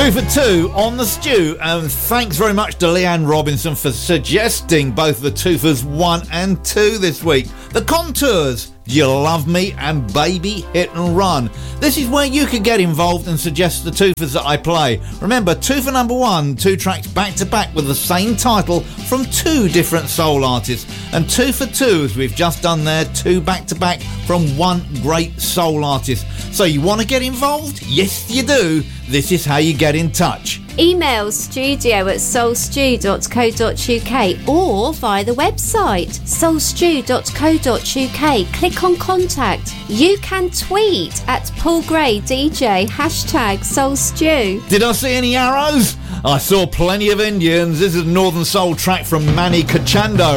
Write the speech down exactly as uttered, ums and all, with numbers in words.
Two for two on the stew, and thanks very much to Leanne Robinson for suggesting both the twofers one and two this week. The Contours, Do You Love Me, and Baby Hit and Run. This is where you can get involved and suggest the twofers that I play. Remember, two for number one, two tracks back to back with the same title from two different soul artists, and two for two, as we've just done there, two back to back from one great soul artist. So you want to get involved? Yes, you do. This is how you get in touch. Email studio at soulstew dot co dot uk or via the website soulstew dot co dot uk. Click on contact. You can tweet at Paul Gray D J, hashtag soulstew. Did I see any arrows? I saw plenty of Indians. This is a Northern Soul track from Manny Cachando.